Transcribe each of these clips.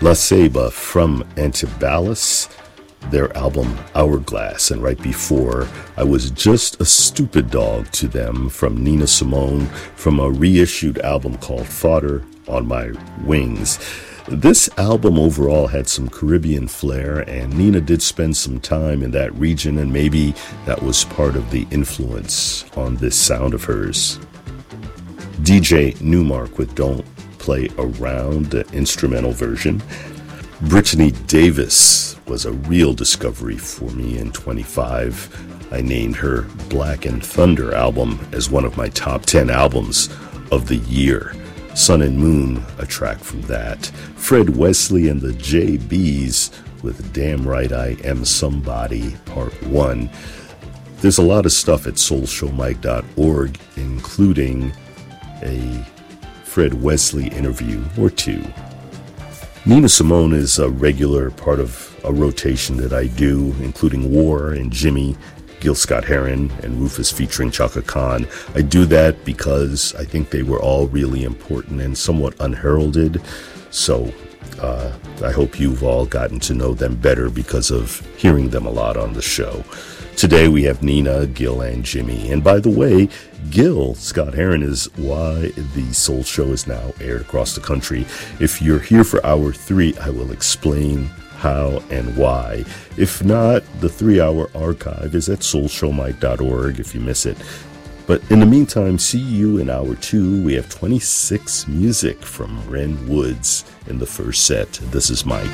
La Ceiba from Antibalas, their album Hourglass, and right before I Was Just a Stupid Dog to them from Nina Simone from a reissued album called Fodder on My Wings. This album overall had some Caribbean flair, and Nina did spend some time in that region, and maybe that was part of the influence on this sound of hers. DJ Newmark with Don't Play Around, the instrumental version. Brittany Davis was a real discovery for me in 25. I named her Black and Thunder album as one of my top 10 albums of the year. Sun and Moon, a track from that. Fred Wesley and the JBs with Damn Right I Am Somebody, Part 1. There's a lot of stuff at soulshowmike.org, including a Fred Wesley interview or two. Nina Simone is a regular part of a rotation that I do, including War and Jimmy, Gil Scott-Heron, and Rufus featuring Chaka Khan. I do that because I think they were all really important and somewhat unheralded. So I hope you've all gotten to know them better because of hearing them a lot on the show. Today we have Nina, Gil, and Jimmy. And by the way, Gil Scott-Heron is why the Soul Show is now aired across the country. If you're here for hour 3, I will explain how and why. If not, the 3-hour archive is at soulshowmike.org if you miss it. But in the meantime, see you in hour 2. We have 26 music from Ren Woods in the first set. This is Mike.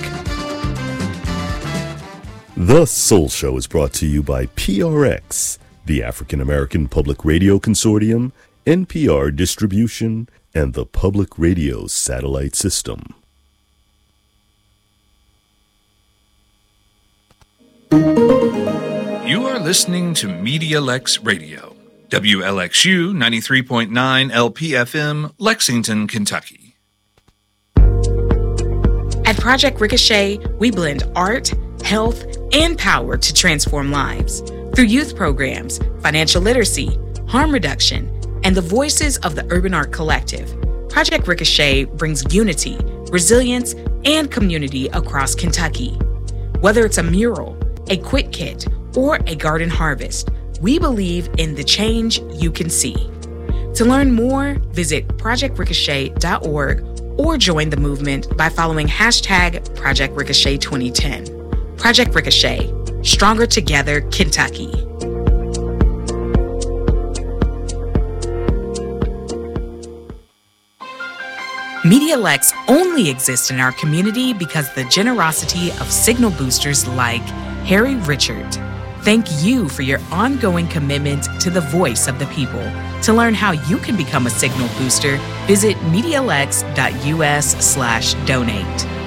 The Soul Show is brought to you by PRX, the African American Public Radio Consortium, NPR Distribution, and the Public Radio Satellite System. You are listening to Media Lex Radio, WLXU 93.9 LPFM, Lexington, Kentucky. At Project Ricochet, we blend art, health, and power to transform lives through youth programs, financial literacy, harm reduction, and the voices of the Urban Art Collective. Project Ricochet brings unity, resilience, and community across Kentucky. Whether it's a mural, a quit kit, or a garden harvest, we believe in the change you can see. To learn more, visit projectricochet.org or join the movement by following hashtag Project Ricochet 2010. Project Ricochet, stronger together, Kentucky. Media Lex only exists in our community because of the generosity of signal boosters like Harry Richard. Thank you for your ongoing commitment to the voice of the people. To learn how you can become a signal booster, visit MediaLex.us/donate.